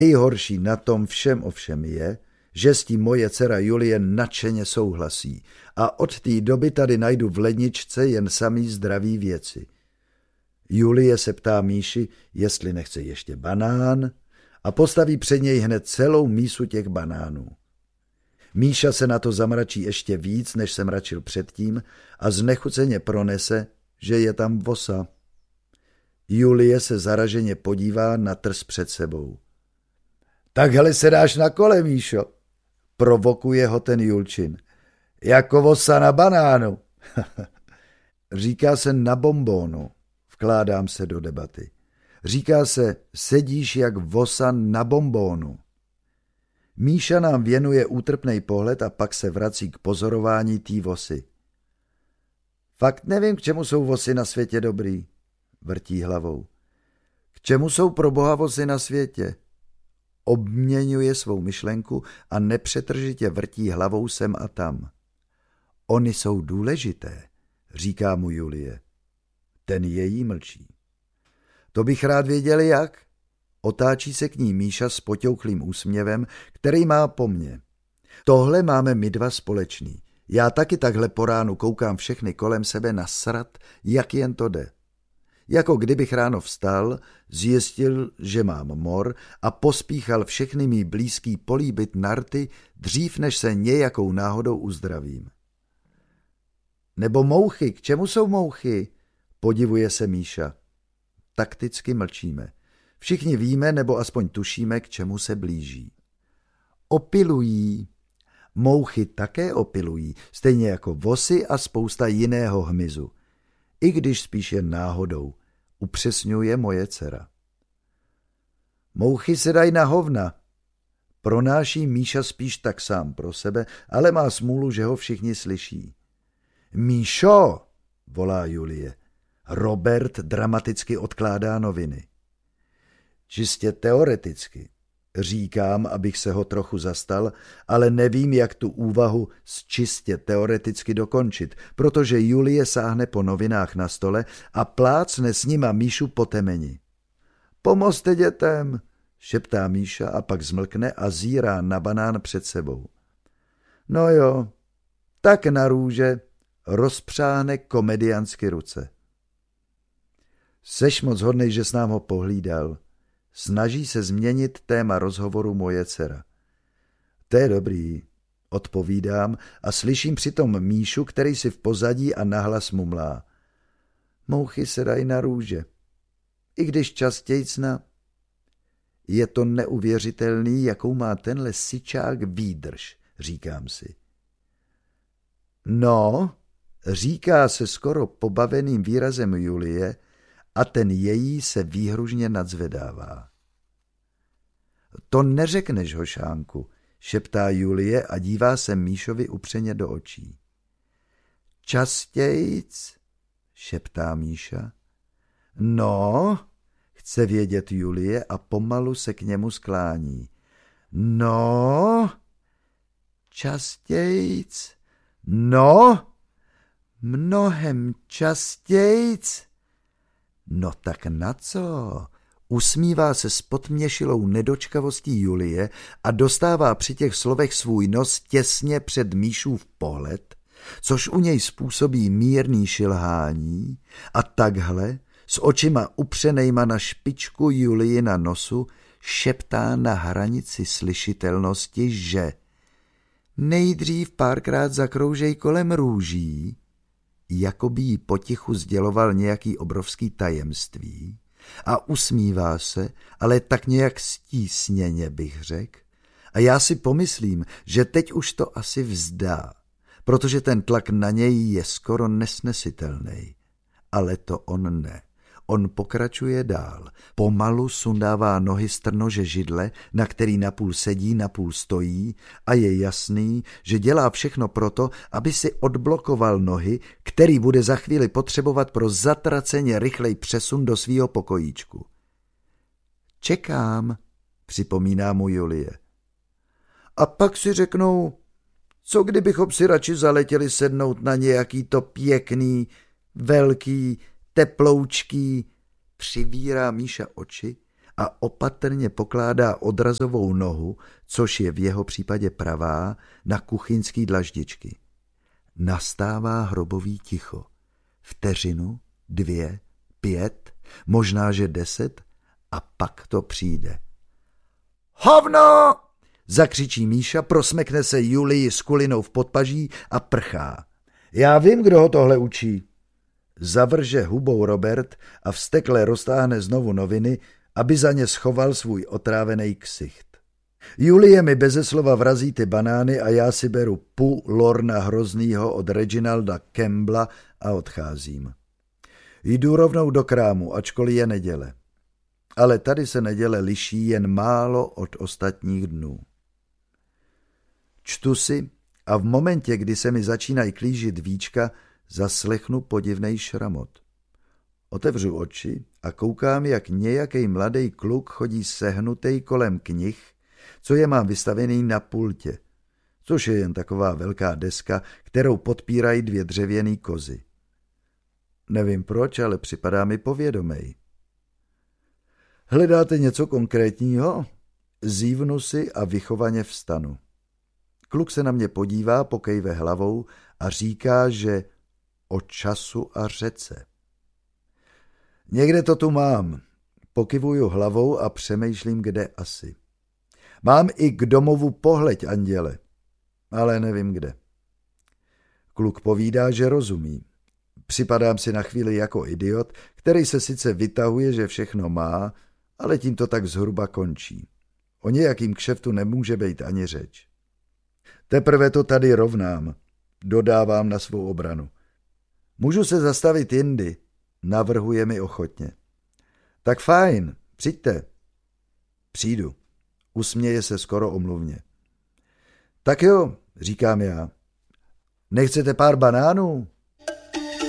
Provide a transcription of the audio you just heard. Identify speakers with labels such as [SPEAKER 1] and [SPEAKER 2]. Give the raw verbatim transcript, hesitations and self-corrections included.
[SPEAKER 1] Nejhorší na tom všem ovšem je, že s tím moje dcera Julie nadšeně souhlasí a od té doby tady najdu v ledničce jen samý zdravý věci. Julie se ptá Míši, jestli nechce ještě banán a postaví před něj hned celou mísu těch banánů. Míša se na to zamračí ještě víc, než se mračil předtím a znechuceně pronese, že je tam vosa. Julie se zaraženě podívá na trs před sebou. Takhle se dáš na kole, Míšo, provokuje ho ten Julčin. Jako vosa na banánu. Říká se na bonbónu, vkládám se do debaty. Říká se, sedíš jak vosa na bonbónu. Míša nám věnuje útrpnej pohled a pak se vrací k pozorování té vosy. Fakt nevím, k čemu jsou vosy na světě dobrý, vrtí hlavou. K čemu jsou pro boha vosy na světě? Obměňuje svou myšlenku a nepřetržitě vrtí hlavou sem a tam. Ony jsou důležité, říká mu Julie. Ten její mlčí. To bych rád věděl jak. Otáčí se k ní Míša s poťouchlým úsměvem, který má po mně. Tohle máme my dva společný. Já taky takhle po ránu koukám všechny kolem sebe nasrat, jak jen to jde. Jako kdybych ráno vstal, zjistil, že mám mor a pospíchal všechny mý blízký políbit narty, dřív než se nějakou náhodou uzdravím. Nebo mouchy, k čemu jsou mouchy? Podivuje se Míša. Takticky mlčíme. Všichni víme, nebo aspoň tušíme, k čemu se blíží. Opilují. Mouchy také opilují, stejně jako vosy a spousta jiného hmyzu. I když spíš jen náhodou, upřesňuje moje dcera. Mouchy se dají na hovna. Pronáší Míša spíš tak sám pro sebe, ale má smůlu, že ho všichni slyší. Míšo, volá Julie. Robert dramaticky odkládá noviny. Čistě teoreticky. Říkám, abych se ho trochu zastal, ale nevím, jak tu úvahu z čistě teoreticky dokončit, protože Julie sáhne po novinách na stole a plácne s nima Míšu po temeni. Pomozte dětem, šeptá Míša a pak zmlkne a zírá na banán před sebou. No jo, tak na růže, rozpřáhne komediansky ruce. Seš moc hodnej, že s nám ho pohlídal. Snaží se změnit téma rozhovoru moje dcera. To je dobrý, odpovídám a slyším přitom Míšu, který si v pozadí a nahlas mumlá. Mouchy se dají na růže. I když častějc na... Je to neuvěřitelný, jakou má tenhle syčák výdrž, říkám si. No, říká se skoro pobaveným výrazem Julie, a ten její se výhružně nadzvedává. To neřekneš, hošánku, šeptá Julie a dívá se Míšovi upřeně do očí. Častějc, šeptá Míša. No, chce vědět Julie a pomalu se k němu sklání. No, častějc, no, mnohem častějc. No tak na co? Usmívá se s podměšilou nedočkavostí Julie a dostává při těch slovech svůj nos těsně před Míšův pohled, což u něj způsobí mírný šilhání a takhle s očima upřenejma na špičku Julii na nosu šeptá na hranici slyšitelnosti, že nejdřív párkrát zakroužej kolem růží, jako by jí potichu sděloval nějaký obrovský tajemství a usmívá se, ale tak nějak stísněně bych řekl. A já si pomyslím, že teď už to asi vzdá, protože ten tlak na něj je skoro nesnesitelný. Ale to on ne. On pokračuje dál. Pomalu sundává nohy z trnože židle, na který napůl sedí, napůl stojí a je jasný, že dělá všechno proto, aby si odblokoval nohy, který bude za chvíli potřebovat pro zatraceně rychlej přesun do svýho pokojíčku. Čekám, připomíná mu Julie. A pak si řeknou, co kdybychom si radši zaletěli sednout na nějaký to pěkný, velký, teploučký, přivírá Míša oči a opatrně pokládá odrazovou nohu, což je v jeho případě pravá, na kuchyňský dlaždičky. Nastává hrobový ticho. Vteřinu, dvě, pět, možná že deset a pak to přijde. Hovno! Zakřičí Míša, prosmekne se Julii s kulinou v podpaží a prchá. Já vím, kdo ho tohle učí. Zavrže hubou Robert a vztekle roztáhne znovu noviny, aby za ně schoval svůj otrávený ksicht. Julie mi beze slova vrazí ty banány a já si beru pu Lorna Hroznýho od Reginalda Campbella a odcházím. Jdu rovnou do krámu, ačkoliv je neděle. Ale tady se neděle liší jen málo od ostatních dnů. Čtu si a v momentě, kdy se mi začínají klížit víčka, zaslechnu podivnej šramot. Otevřu oči a koukám, jak nějaký mladý kluk chodí sehnutej kolem knih, co je mám vystavený na pultě, což je jen taková velká deska, kterou podpírají dvě dřevěný kozy. Nevím proč, ale připadá mi povědomej. Hledáte něco konkrétního? Zívnu si a vychovaně vstanu. Kluk se na mě podívá, pokejve hlavou a říká, že o času a řece. Někde to tu mám. Pokyvuju hlavou a přemýšlím, kde asi. Mám i k domovu pohleď, anděle, ale nevím kde. Kluk povídá, že rozumí. Připadám si na chvíli jako idiot, který se sice vytahuje, že všechno má, ale tím to tak zhruba končí. O nějakým kšeftu nemůže být ani řeč. Teprve to tady rovnám, dodávám na svou obranu. Můžu se zastavit jindy, navrhuje mi ochotně. Tak fajn, přijďte. Přijdu. Usměje se skoro omluvně. Tak jo, říkám já. Nechcete pár banánů?